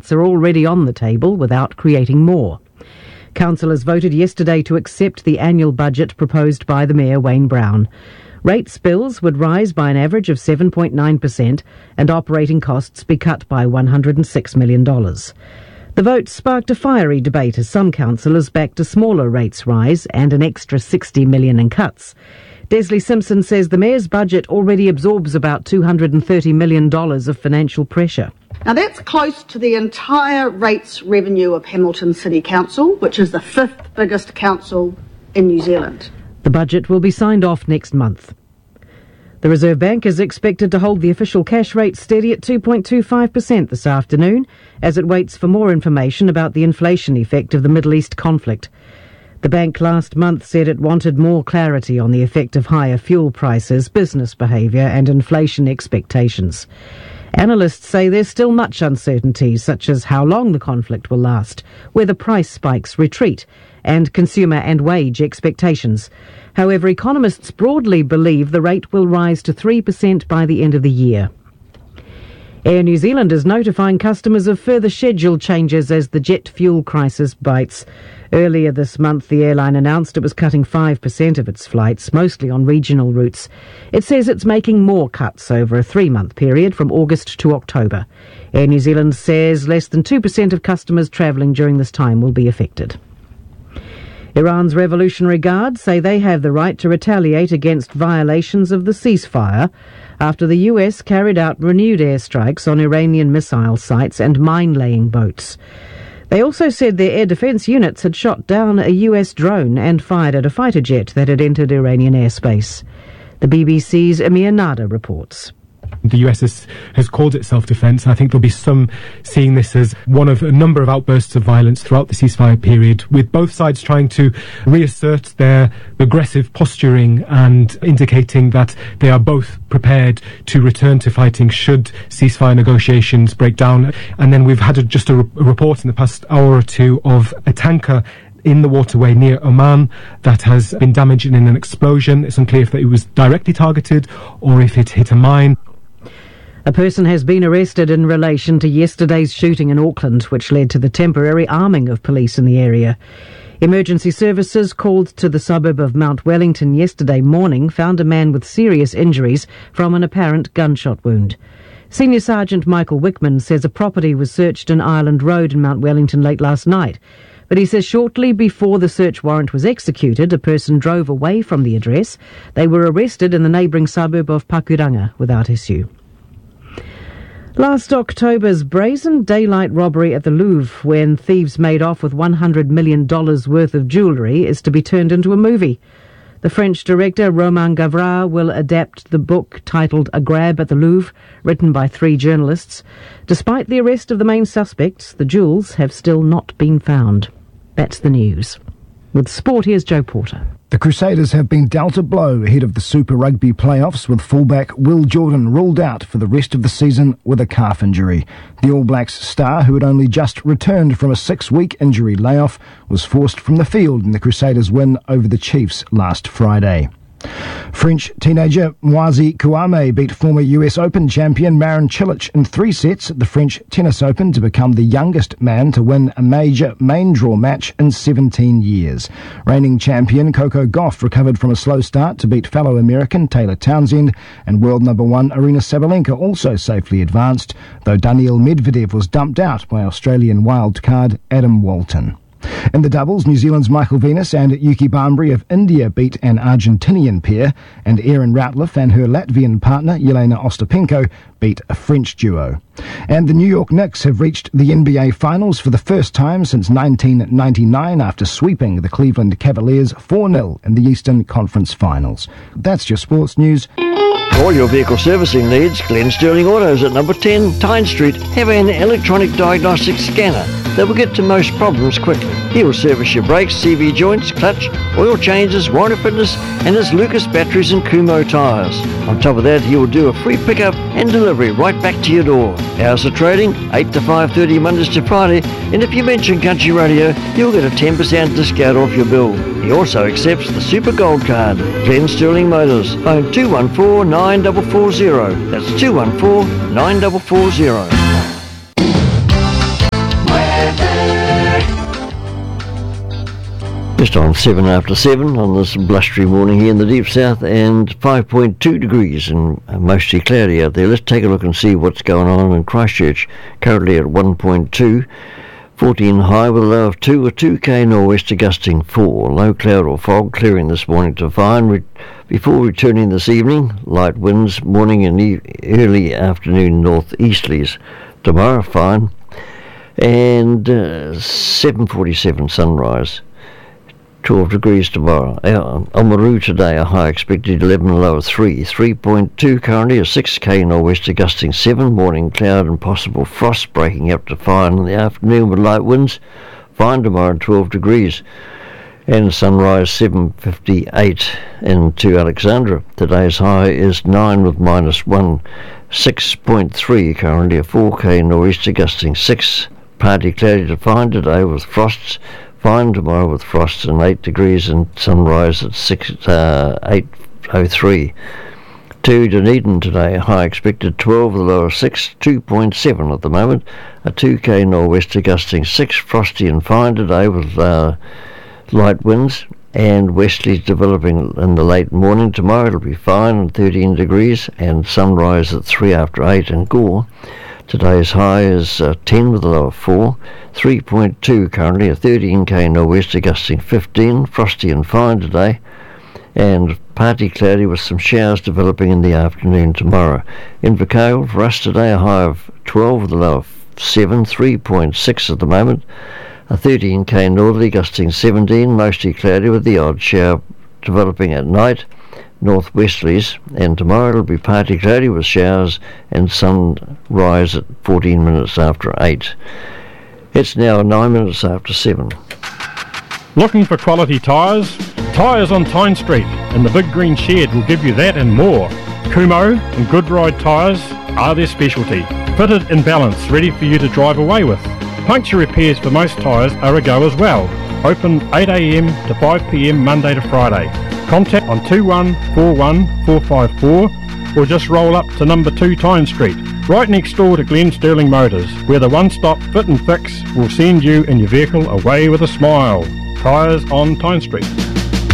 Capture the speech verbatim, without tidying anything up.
cuts are already on the table without creating more. Councillors voted yesterday to accept the annual budget proposed by the Mayor, Wayne Brown. Rates bills would rise by an average of seven point nine percent and operating costs be cut by one hundred six million dollars. The vote sparked a fiery debate as some councillors backed a smaller rates rise and an extra sixty million dollars in cuts. Desley Simpson says the Mayor's budget already absorbs about two hundred thirty million dollars of financial pressure. Now that's close to the entire rates revenue of Hamilton City Council, which is the fifth biggest council in New Zealand. The budget will be signed off next month. The Reserve Bank is expected to hold the official cash rate steady at two point two five percent this afternoon as it waits for more information about the inflation effect of the Middle East conflict. The bank last month said it wanted more clarity on the effect of higher fuel prices, business behaviour and inflation expectations. Analysts say there's still much uncertainty, such as how long the conflict will last, whether price spikes retreat, and consumer and wage expectations. However, economists broadly believe the rate will rise to three percent by the end of the year. Air New Zealand is notifying customers of further schedule changes as the jet fuel crisis bites. Earlier this month, the airline announced it was cutting five percent of its flights, mostly on regional routes. It says it's making more cuts over a three-month period from August to October. Air New Zealand says less than two percent of customers travelling during this time will be affected. Iran's Revolutionary Guard say they have the right to retaliate against violations of the ceasefire after the U S carried out renewed airstrikes on Iranian missile sites and mine-laying boats. They also said their air defence units had shot down a U S drone and fired at a fighter jet that had entered Iranian airspace. The B B C's Amir Nada reports. The U S has, has called it self-defence. I think there'll be some seeing this as one of a number of outbursts of violence throughout the ceasefire period, with both sides trying to reassert their aggressive posturing and indicating that they are both prepared to return to fighting should ceasefire negotiations break down. And then we've had a, just a, re- a report in the past hour or two of a tanker in the waterway near Oman that has been damaged in an explosion. It's unclear if it was directly targeted or if it hit a mine. A person has been arrested in relation to yesterday's shooting in Auckland, which led to the temporary arming of police in the area. Emergency services called to the suburb of Mount Wellington yesterday morning found a man with serious injuries from an apparent gunshot wound. Senior Sergeant Michael Wickman says a property was searched in Ireland Road in Mount Wellington late last night. But he says shortly before the search warrant was executed, a person drove away from the address. They were arrested in the neighbouring suburb of Pakuranga without issue. Last October's brazen daylight robbery at the Louvre, when thieves made off with one hundred million dollars worth of jewellery, is to be turned into a movie. The French director Romain Gavras will adapt the book titled A Grab at the Louvre, written by three journalists. Despite the arrest of the main suspects, the jewels have still not been found. That's the news. With sport, here's Joe Porter. The Crusaders have been dealt a blow ahead of the Super Rugby playoffs, with fullback Will Jordan ruled out for the rest of the season with a calf injury. The All Blacks star, who had only just returned from a six-week injury layoff, was forced from the field in the Crusaders' win over the Chiefs last Friday. French teenager Moisey Kouame beat former U S Open champion Marin Cilic in three sets at the French Tennis Open to become the youngest man to win a major main draw match in seventeen years. Reigning champion Coco Gauff recovered from a slow start to beat fellow American Taylor Townsend, and world number one Aryna Sabalenka also safely advanced, though Daniil Medvedev was dumped out by Australian wildcard Adam Walton. In the doubles, New Zealand's Michael Venus and Yuki Barmbrey of India beat an Argentinian pair, and Erin Routliffe and her Latvian partner Jelena Ostapenko beat a French duo. And the New York Knicks have reached the N B A Finals for the first time since nineteen ninety-nine after sweeping the Cleveland Cavaliers four nil in the Eastern Conference Finals. That's your sports news. All your vehicle servicing needs, Glenn Sterling Autos at number ten Tyne Street have an electronic diagnostic scanner that will get to most problems quickly. He will service your brakes, C V joints, clutch, oil changes, warranty fitness, and his Lucas batteries and Kumho tyres. On top of that, he will do a free pickup and delivery right back to your door. Hours of trading, eight to five thirty Mondays to Friday, and if you mention Country Radio, you'll get a ten percent discount off your bill. He also accepts the Super Gold Card. Glenn Sterling Motors, phone two one four, nine four four zero. That's two one four, nine four four zero. Just on seven after seven on this blustery morning here in the deep south, and five point two degrees and mostly cloudy out there. Let's take a look and see what's going on in Christchurch. Currently at one point two, fourteen high with a low of two, a two K nor'wester gusting four. Low cloud or fog clearing this morning to fine. Re- before returning this evening, light winds morning and e- early afternoon northeasterlies. Tomorrow fine, and uh, seven forty-seven sunrise. twelve degrees tomorrow. Uh, Oamaru today, a high expected eleven, a low of three. three point two currently, a six K nor'wester gusting seven. Morning cloud and possible frost breaking up to fine in the afternoon with light winds. Fine tomorrow, twelve degrees. And sunrise seven fifty-eight into Alexandra. Today's high is nine with minus one. six point three currently, a four K nor'easter gusting six. Partly cloudy to fine today with frosts. Fine tomorrow with frosts and eight degrees and sunrise at six, uh, eight oh three. To Dunedin today, high expected twelve, the low of six, two point seven at the moment. A two K nor'wester gusting six, frosty and fine today with uh, light winds and westerlies developing in the late morning. Tomorrow it'll be fine and thirteen degrees and sunrise at three after eight in Gore. Today's high is uh, ten with a low of four. three point two currently, a thirteen K nor'wester gusting fifteen. Frosty and fine today. And partly cloudy with some showers developing in the afternoon tomorrow. In Invercargill for us today, a high of twelve with a low of seven. three point six at the moment. A thirteen K northerly gusting seventeen. Mostly cloudy with the odd shower developing at night. Northwesterlies, and tomorrow it'll be partly cloudy with showers and sunrise at fourteen minutes after eight. It's now nine minutes after seven. Looking for quality tyres? Tyres on Tyne Street and the Big Green Shed will give you that and more. Kumho and Good Ride tyres are their specialty. Fitted in balance, ready for you to drive away with. Puncture repairs for most tyres are a go as well. Open eight a m to five p m Monday to Friday. Contact on two one four one four five four or just roll up to number two Tyne Street, right next door to Glen Sterling Motors, where the one-stop fit and fix will send you and your vehicle away with a smile. Tyres on Tyne Street.